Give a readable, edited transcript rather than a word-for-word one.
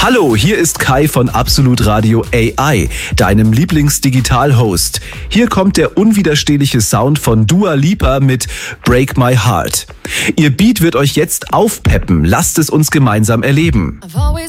Hallo, hier ist Kai von Absolut Radio AI, deinem Lieblingsdigital-Host. Hier kommt der unwiderstehliche Sound von Dua Lipa mit Break My Heart. Ihr Beat wird euch jetzt aufpeppen. Lasst es uns gemeinsam erleben.